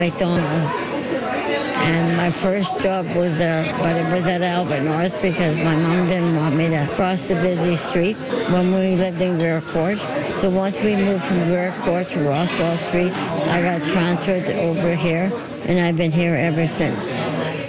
McDonald's. And my first job was there, but it was at Albert North because my mom didn't want me to cross the busy streets when we lived in Greer Court. So once we moved from Greer Court to Roswell Street, I got transferred over here, and I've been here ever since.